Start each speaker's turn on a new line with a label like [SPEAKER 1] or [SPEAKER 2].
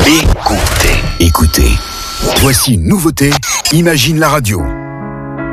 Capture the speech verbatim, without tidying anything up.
[SPEAKER 1] Écoutez, écoutez. Voici une nouveauté, Imagine la radio.